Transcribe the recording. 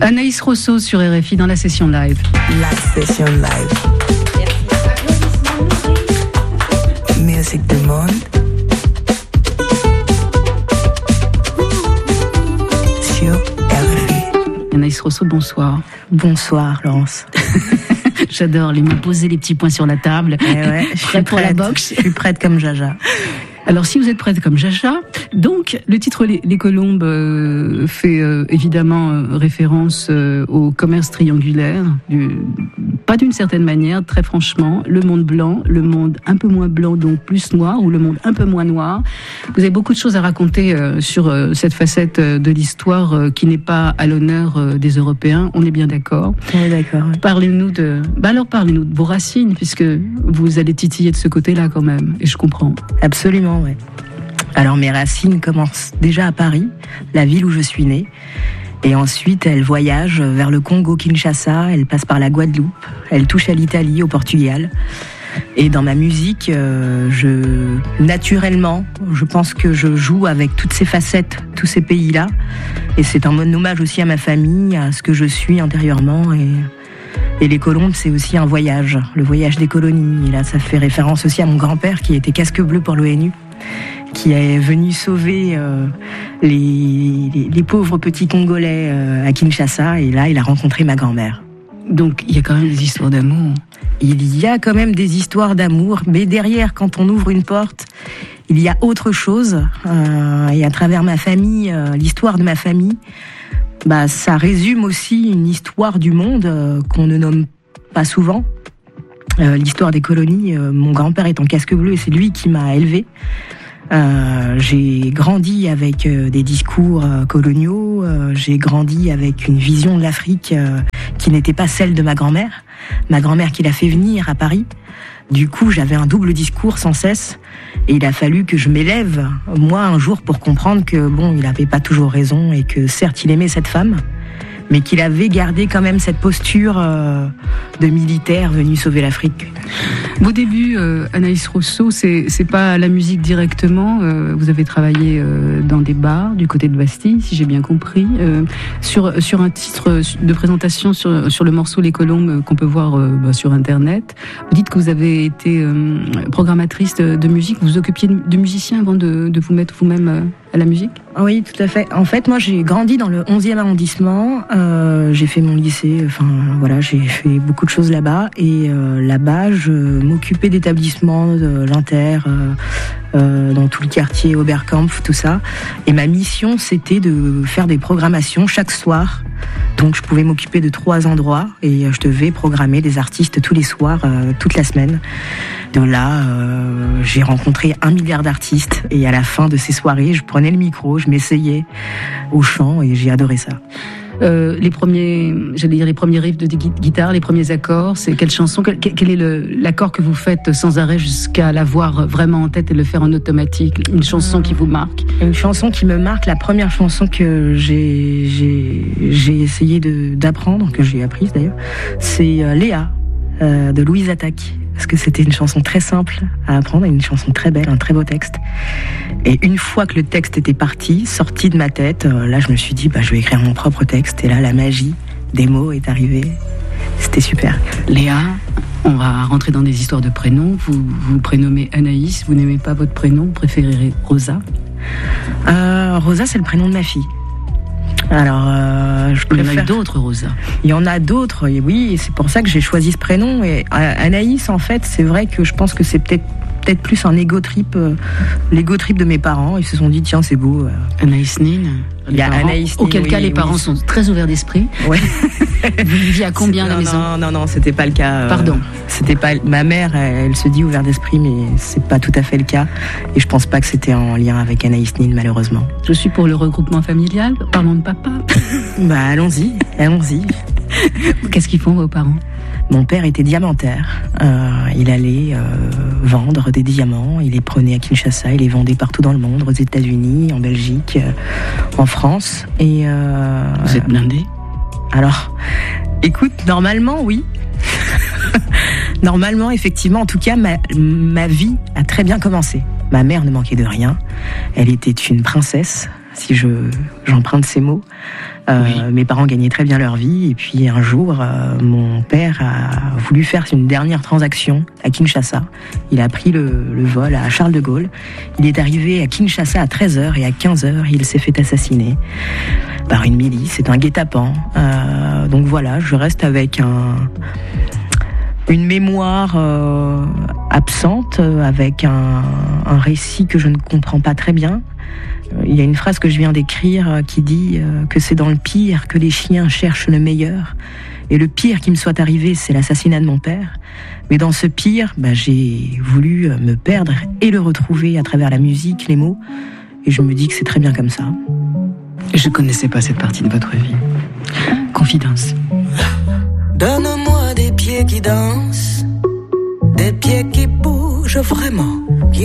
Anaïs Rousseau sur RFI dans la session live. La session live. Musique du monde. Sur RFI. Anaïs Rousseau, bonsoir. Bonsoir, Laurence. J'adore les mots posés, les petits points sur la table. Ouais, je suis pour la boxe. Je suis prête comme Jaja. Alors, si vous êtes prête comme Jaja, donc le titre Les Colombes fait évidemment référence au commerce triangulaire, pas d'une certaine manière, très franchement, le monde blanc, le monde un peu moins blanc, donc plus noir, ou le monde un peu moins noir. Vous avez beaucoup de choses à raconter sur cette facette de l'histoire qui n'est pas à l'honneur des Européens, on est bien d'accord. On est d'accord. Oui. Parlez-nous de vos racines, puisque vous allez titiller de ce côté-là quand même, et je comprends. Absolument. Ouais. Alors mes racines commencent déjà à Paris, la ville où je suis née, et ensuite elles voyagent vers le Congo-Kinshasa, elles passent par la Guadeloupe, elles touchent à l'Italie, au Portugal. Et dans ma musique, naturellement, je pense que je joue avec toutes ces facettes, tous ces pays-là, et c'est un bon hommage aussi à ma famille, à ce que je suis intérieurement. Et les Colombes, c'est aussi un voyage, le voyage des colonies. Et là, ça fait référence aussi à mon grand-père qui était casque bleu pour l'ONU, qui est venu sauver les pauvres petits Congolais à Kinshasa. Et là, il a rencontré ma grand-mère. Donc, il y a quand même des histoires d'amour. Il y a quand même des histoires d'amour, mais derrière, quand on ouvre une porte, il y a autre chose. Et à travers ma famille, l'histoire de ma famille, ça résume aussi une histoire du monde qu'on ne nomme pas souvent. L'histoire des colonies, mon grand-père est en casque bleu et c'est lui qui m'a élevée. J'ai grandi avec des discours coloniaux, j'ai grandi avec une vision de l'Afrique qui n'était pas celle de ma grand-mère qui l'a fait venir à Paris. Du coup, j'avais un double discours sans cesse et il a fallu que je m'élève, moi, un jour pour comprendre que, il n'avait pas toujours raison et que, certes, il aimait cette femme, mais qu'il avait gardé quand même cette posture de militaire venu sauver l'Afrique. Vos débuts, Anaïs Rousseau, c'est pas la musique directement. Vous avez travaillé dans des bars du côté de Bastille, si j'ai bien compris. Sur un titre de présentation sur le morceau Les Colombes qu'on peut voir sur Internet, vous dites que vous avez été programmatrice de musique. Vous vous occupiez de musicien avant de vous mettre vous-même à la musique ? Oui, tout à fait. En fait, moi, j'ai grandi dans le 11e arrondissement. J'ai fait mon lycée. J'ai fait beaucoup de choses là-bas. Et là-bas, je m'occupais d'établissements, de l'Inter, dans tout le quartier, Oberkampf, tout ça. Et ma mission, c'était de faire des programmations chaque soir. Donc, je pouvais m'occuper de 3 endroits et je devais programmer des artistes tous les soirs, toute la semaine. De là, j'ai rencontré 1 milliard d'artistes et à la fin de ces soirées, je prenais le micro, je m'essayais au chant et j'ai adoré ça. Les premiers riffs de guitare, les premiers accords, c'est quelle chanson, quel est l'accord que vous faites sans arrêt jusqu'à l'avoir vraiment en tête et le faire en automatique? Une chanson qui vous marque? Une chanson qui me marque, la première chanson que j'ai essayé d'apprendre, que j'ai apprise d'ailleurs, c'est Léa de Louise Attaque. Parce que c'était une chanson très simple à apprendre, une chanson très belle, un très beau texte. Et une fois que le texte était sorti de ma tête, là je me suis dit, je vais écrire mon propre texte. Et là, la magie des mots est arrivée. C'était super. Léa, on va rentrer dans des histoires de prénoms. Vous vous prénommez Anaïs, vous n'aimez pas votre prénom, vous préférez Rosa? Rosa, c'est le prénom de ma fille. Alors, il y en a d'autres, Rosa. Il y en a d'autres, et oui, et c'est pour ça que j'ai choisi ce prénom. Et Anaïs, en fait, c'est vrai que je pense que c'est peut-être plus un ego trip de mes parents. Ils se sont dit, tiens, c'est beau. Anaïs Nin. Il y a Anaïs Nin. Auquel cas, les parents sont très ouverts d'esprit. Ouais. Vous viviez à combien à la maison? Non, c'était pas le cas. Pardon. C'était pas. Ma mère, elle se dit ouvert d'esprit, mais c'est pas tout à fait le cas. Et je pense pas que c'était en lien avec Anaïs Nin, malheureusement. Je suis pour le regroupement familial. Parlons de papa. Allons-y. Qu'est-ce qu'ils font vos parents? Mon père était diamantaire. Il allait vendre des diamants. Il les prenait à Kinshasa. Il les vendait partout dans le monde, aux États-Unis, en Belgique, en France. Et vous êtes blindé? Alors, écoute, normalement, oui. Normalement, effectivement, en tout cas, ma vie a très bien commencé. Ma mère ne manquait de rien. Elle était une princesse. si j'emprunte ces mots. Mes parents gagnaient très bien leur vie, et puis un jour, mon père a voulu faire une dernière transaction à Kinshasa. Il a pris le vol à Charles de Gaulle. Il est arrivé à Kinshasa à 13h, et à 15h, il s'est fait assassiner par une milice. C'est un guet-apens. Donc voilà, je reste avec une mémoire absente, avec un récit que je ne comprends pas très bien. Il y a une phrase que je viens d'écrire qui dit que c'est dans le pire que les chiens cherchent le meilleur. Et le pire qui me soit arrivé, c'est l'assassinat de mon père. Mais dans ce pire, j'ai voulu me perdre et le retrouver à travers la musique, les mots. Et je me dis que c'est très bien comme ça. Je connaissais pas cette partie de votre vie. Confidence. Donne-moi des pieds qui dansent, des pieds qui bougent vraiment.